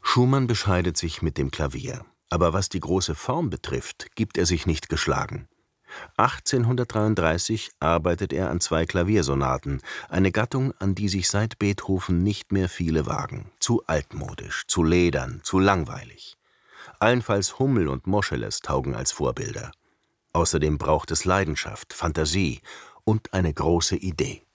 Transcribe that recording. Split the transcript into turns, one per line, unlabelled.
Schumann bescheidet sich mit dem Klavier, aber was die große Form betrifft, gibt er sich nicht geschlagen. 1833 arbeitet er an 2 Klaviersonaten, eine Gattung, an die sich seit Beethoven nicht mehr viele wagen. Zu altmodisch, zu ledern, zu langweilig. Allenfalls Hummel und Moscheles taugen als Vorbilder. Außerdem braucht es Leidenschaft, Fantasie und eine große Idee.